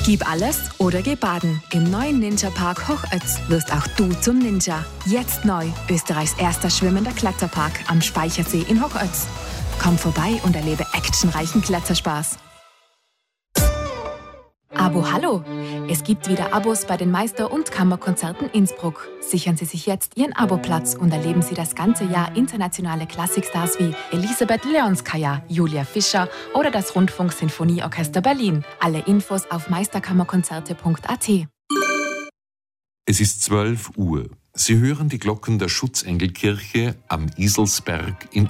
Gib alles oder geh baden. Im neuen Ninja-Park Hochötz wirst auch du zum Ninja. Jetzt neu, Österreichs erster schwimmender Kletterpark am Speichersee in Hochötz. Komm vorbei und erlebe actionreichen Kletterspaß. Abo Hallo! Es gibt wieder Abos bei den Meister- und Kammerkonzerten Innsbruck. Sichern Sie sich jetzt Ihren Aboplatz und erleben Sie das ganze Jahr internationale Klassikstars wie Elisabeth Leonskaya, Julia Fischer oder das Rundfunk-Sinfonieorchester Berlin. Alle Infos auf meisterkammerkonzerte.at. Es ist 12 Uhr. Sie hören die Glocken der Schutzengelkirche am Iselsberg in